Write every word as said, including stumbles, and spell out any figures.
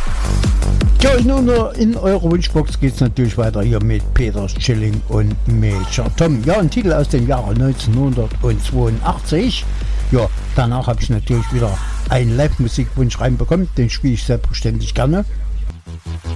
Ja, in, unser, in eurer Wunschbox geht es natürlich weiter hier mit Peter Schilling und Major Tom. Ja, ein Titel aus dem Jahre neunzehnhundertzweiundachtzig. Ja, danach habe ich natürlich wieder einen Live-Musikwunsch reinbekommen, den spiele ich selbstverständlich gerne.